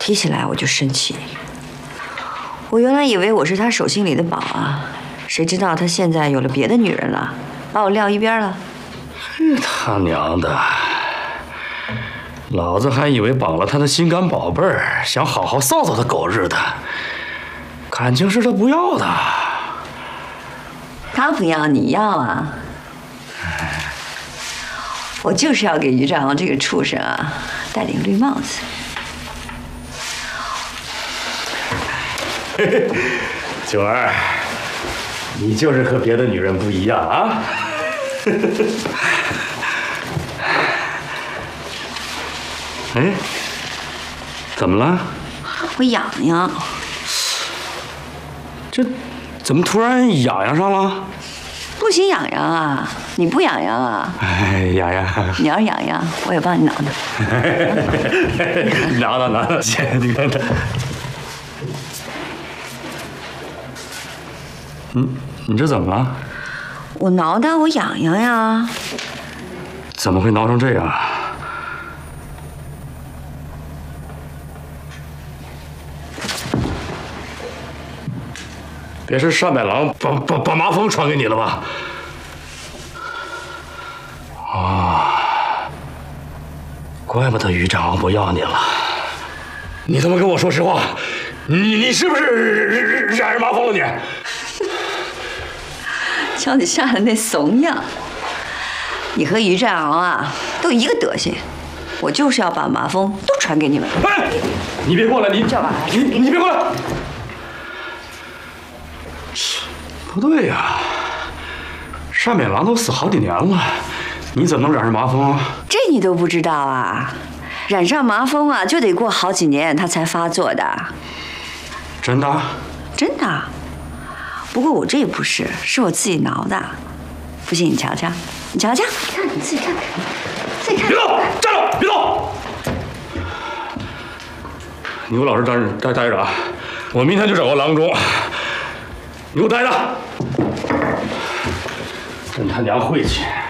提起来我就生气。我原来以为我是他手心里的宝啊，谁知道他现在有了别的女人了，把我撂一边了。 他娘的！老子还以为绑了他的心肝宝贝儿，想好好臊臊他狗日的，感情是他不要的。 他不要，你要啊！我就是要给于占王这个畜生啊戴顶绿帽子。 九儿，你就是和别的女人不一样啊！哎，怎么了？ 我痒痒。 这怎么突然痒痒上了？ 不行，痒痒啊！你不痒痒啊？ 哎，痒痒。 你要痒痒，我也帮你挠挠。 挠挠挠挠，先你看看。你这怎么了？ 我挠的，我痒痒呀。 怎么会挠成这样？别是单百郎把麻风传给你了吧？啊，怪不得于占王不要你了。你他妈跟我说实话，你是不是染上麻风了你？ 瞧你吓的那怂样，你和于占鳌啊都一个德行，我就是要把麻风都传给你们。 哎，你别过来，你别过来！不对呀，单美郎都死好几年了，你怎么能染上麻风啊？ 这你都不知道啊？染上麻风啊，就得过好几年他才发作的。 真的？ 真的。不过我这不是，是我自己挠的。不信你瞧瞧，你瞧瞧，你看你自己看看，自己看。 别动，站住！别动！你给我老实待着啊！我明天就找个郎中，你给我待着。真他娘晦气！